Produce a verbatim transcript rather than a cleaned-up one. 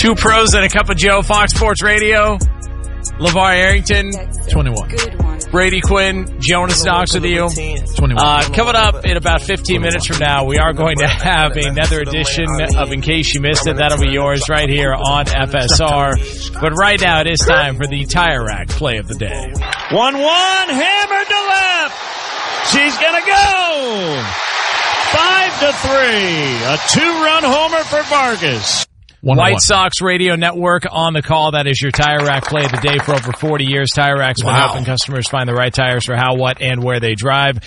Two pros and a cup of Joe, Fox Sports Radio. LeVar Arrington, twenty-one. Brady Quinn, Jonas Knox with you. twenty-one. Uh, coming up in about fifteen minutes from now, we are going to have another edition of In Case You Missed It. That'll be yours right here on F S R. But right now, it is time for the Tire Rack play of the day. one one, hammered to left. She's going to go. Five to three. A two-run homer for Vargas. One White one. Sox Radio Network on the call. That is your Tire Rack play of the day for over forty years. Tire Rack's been Wow. helping customers find the right tires for how, what, and where they drive.